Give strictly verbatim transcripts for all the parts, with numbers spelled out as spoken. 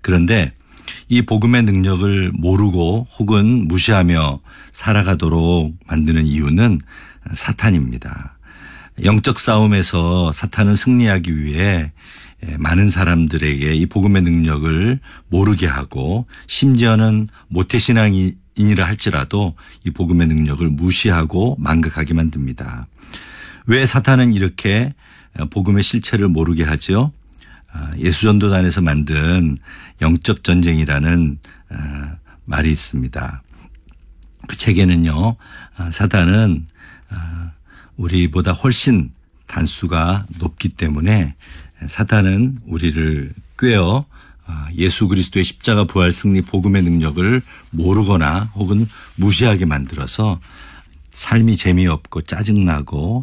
그런데 이 복음의 능력을 모르고 혹은 무시하며 살아가도록 만드는 이유는 사탄입니다. 영적 싸움에서 사탄은 승리하기 위해 많은 사람들에게 이 복음의 능력을 모르게 하고 심지어는 모태신앙인이라 할지라도 이 복음의 능력을 무시하고 망각하게 만듭니다. 왜 사탄은 이렇게 복음의 실체를 모르게 하죠? 예수전도단에서 만든 영적 전쟁이라는 말이 있습니다. 그 책에는요, 사탄은 우리보다 훨씬 단수가 높기 때문에 사탄은 우리를 꿰어 예수 그리스도의 십자가 부활 승리 복음의 능력을 모르거나 혹은 무시하게 만들어서 삶이 재미없고 짜증나고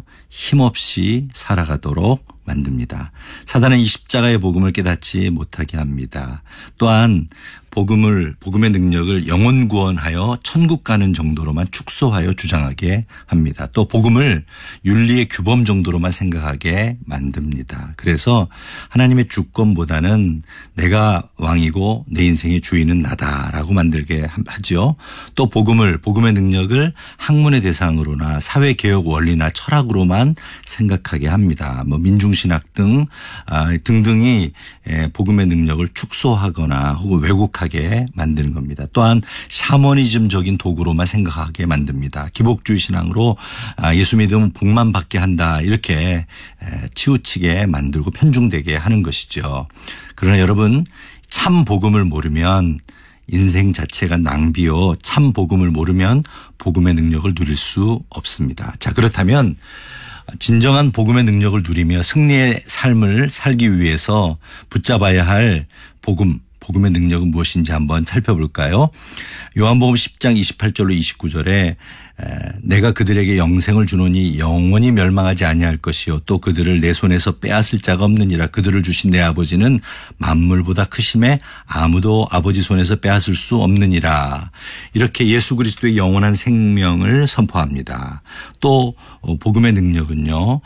힘없이 살아가도록 만듭니다. 사단은 이 십자가의 복음을 깨닫지 못하게 합니다. 또한 복음을 복음의 능력을 영혼 구원하여 천국 가는 정도로만 축소하여 주장하게 합니다. 또 복음을 윤리의 규범 정도로만 생각하게 만듭니다. 그래서 하나님의 주권보다는 내가 왕이고 내 인생의 주인은 나다라고 만들게 하죠. 또 복음을 복음의 능력을 학문의 대상으로나 사회개혁 원리나 철학으로만 생각하게 합니다. 뭐 민중신학 등 등등이 복음의 능력을 축소하거나 혹은 왜곡하게 하게 만드는 겁니다. 또한 샤머니즘적인 도구로만 생각하게 만듭니다. 기복주의 신앙으로 예수 믿으면 복만 받게 한다 이렇게 치우치게 만들고 편중되게 하는 것이죠. 그러나 여러분 참 복음을 모르면 인생 자체가 낭비요. 참 복음을 모르면 복음의 능력을 누릴 수 없습니다. 자, 그렇다면 진정한 복음의 능력을 누리며 승리의 삶을 살기 위해서 붙잡아야 할 복음 복음의 능력은 무엇인지 한번 살펴볼까요? 요한복음 십 장 이십팔 절로 이십구 절에 내가 그들에게 영생을 주노니 영원히 멸망하지 아니할 것이요 또 그들을 내 손에서 빼앗을 자가 없느니라. 그들을 주신 내 아버지는 만물보다 크심에 아무도 아버지 손에서 빼앗을 수 없느니라. 이렇게 예수 그리스도의 영원한 생명을 선포합니다. 또 복음의 능력은요.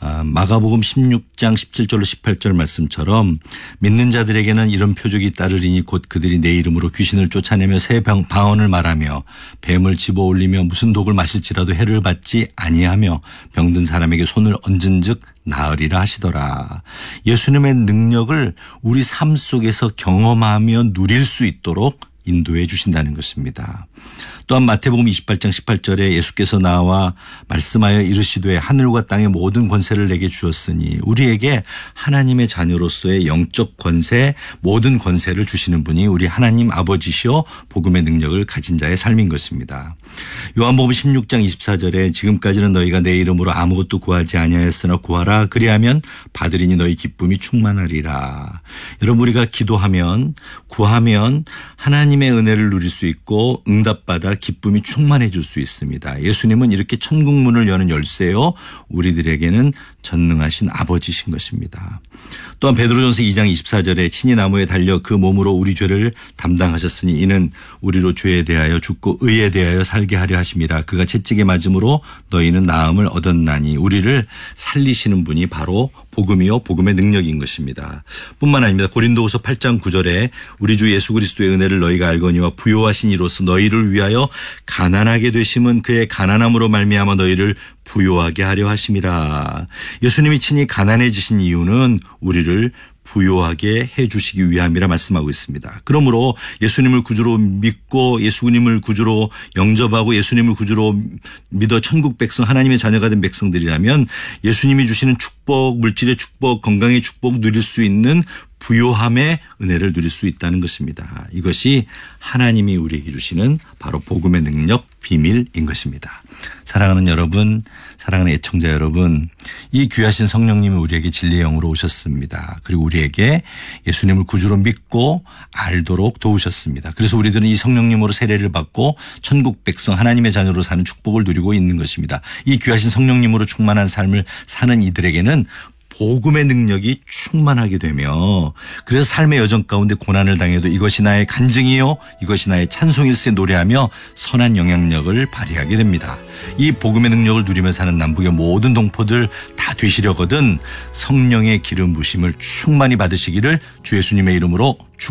마가복음 십육 장 십칠 절로 십팔 절 말씀처럼 믿는 자들에게는 이런 표적이 따르리니 곧 그들이 내 이름으로 귀신을 쫓아내며 새 방언을 말하며 뱀을 집어올리며 무슨 독을 마실지라도 해를 받지 아니하며 병든 사람에게 손을 얹은즉 나으리라 하시더라. 예수님의 능력을 우리 삶 속에서 경험하며 누릴 수 있도록 인도해 주신다는 것입니다. 또한 마태복음 이십팔 장 십팔 절에 예수께서 나와 말씀하여 이르시되 하늘과 땅의 모든 권세를 내게 주었으니 우리에게 하나님의 자녀로서의 영적 권세 모든 권세를 주시는 분이 우리 하나님 아버지시오 복음의 능력을 가진 자의 삶인 것입니다. 요한복음 십육 장 이십사 절에 지금까지는 너희가 내 이름으로 아무것도 구하지 아니하였으나 구하라 그리하면 받으리니 너희 기쁨이 충만하리라. 여러분 우리가 기도하면 구하면 하나님의 은혜를 누릴 수 있고 응답받아 기쁨이 충만해질 수 있습니다. 예수님은 이렇게 천국문을 여는 열쇠요. 우리들에게는 전능하신 아버지신 것입니다. 또한 베드로전서 이 장 이십사 절에 친히 나무에 달려 그 몸으로 우리 죄를 담당하셨으니 이는 우리로 죄에 대하여 죽고 의에 대하여 살게 하려 하심이라. 그가 채찍에 맞음으로 너희는 나음을 얻었나니 우리를 살리시는 분이 바로 복음이요 복음의 능력인 것입니다. 뿐만 아닙니다. 고린도후서 팔 장 구 절에 우리 주 예수 그리스도의 은혜를 너희가 알거니와 부요하신 이로써 너희를 위하여 가난하게 되심은 그의 가난함으로 말미암아 너희를 부요하게 하려 하심이라. 예수님이 친히 가난해지신 이유는 우리를 부요하게 해 주시기 위함이라 말씀하고 있습니다. 그러므로 예수님을 구주로 믿고 예수님을 구주로 영접하고 예수님을 구주로 믿어 천국 백성 하나님의 자녀가 된 백성들이라면 예수님이 주시는 축복, 물질의 축복, 건강의 축복 누릴 수 있는 부요함의 은혜를 누릴 수 있다는 것입니다. 이것이 하나님이 우리에게 주시는 바로 복음의 능력 비밀인 것입니다. 사랑하는 여러분, 사랑하는 애청자 여러분, 이 귀하신 성령님이 우리에게 진리의 영으로 오셨습니다. 그리고 우리에게 예수님을 구주로 믿고 알도록 도우셨습니다. 그래서 우리들은 이 성령님으로 세례를 받고 천국 백성 하나님의 자녀로 사는 축복을 누리고 있는 것입니다. 이 귀하신 성령님으로 충만한 삶을 사는 이들에게는 복음의 능력이 충만하게 되며 그래서 삶의 여정 가운데 고난을 당해도 이것이 나의 간증이요 이것이 나의 찬송일세 노래하며 선한 영향력을 발휘하게 됩니다. 이 복음의 능력을 누리며 사는 남북의 모든 동포들 다 되시려거든 성령의 기름 부심을 충만히 받으시기를 주 예수님의 이름으로 축원합니다.